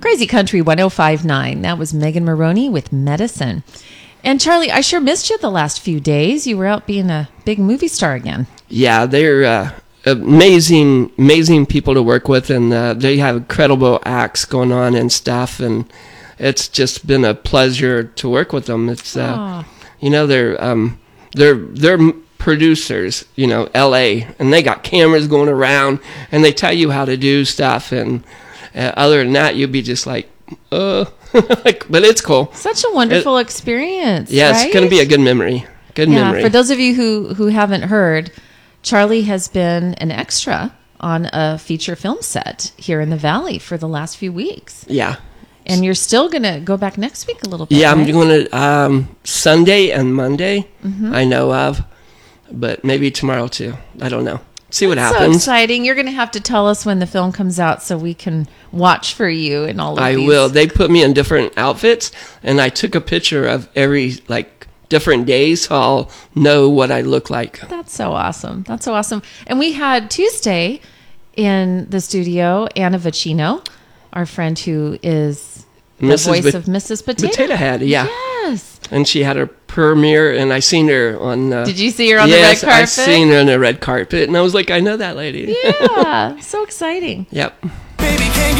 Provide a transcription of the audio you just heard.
Crazy Country 105.9. That was Megan Maroney with Medicine. And Charlie, I sure missed you the last few days. You were out being a big movie star again. Yeah, they're amazing people to work with, and they have incredible acts going on and stuff, and it's just been a pleasure to work with them. It's they're producers, LA, and they got cameras going around, and they tell you how to do stuff, and other than that, you'd be just like, but it's cool. Such a wonderful experience. Yeah, right? It's going to be a good memory. Memory. For those of you who haven't heard, Charlie has been an extra on a feature film set here in the Valley for the last few weeks. Yeah. And you're still going to go back next week a little bit, Yeah, right? I'm doing it Sunday and Monday, I know of, but maybe tomorrow too. I don't know. See what happens. So exciting. You're going to have to tell us when the film comes out so we can watch for you and all of these. I will. They put me in different outfits, and I took a picture of every, different days, so I'll know what I look like. That's so awesome. That's so awesome. And we had Tuesday in the studio, Anna Vicino, our friend who is the voice of Mrs. Potato Head, yeah. Yes. And she had her premiere, and I seen her on... Did you see her on the red carpet? Yes, I seen her on the red carpet, and I was like, I know that lady. Yeah, so exciting. Yep.